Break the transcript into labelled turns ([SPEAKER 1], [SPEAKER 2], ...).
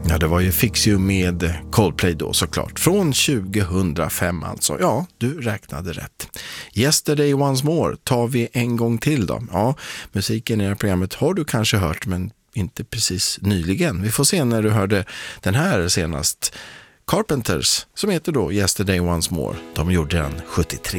[SPEAKER 1] Ja, det var ju Fix You med Coldplay då såklart. Från 2005 alltså. Ja, du räknade rätt. Yesterday Once More tar vi en gång till då. Ja, musiken i det här programmet har du kanske hört, men inte precis nyligen. Vi får se när du hörde den här senast. Carpenters, som heter då Yesterday Once More. De gjorde den 73.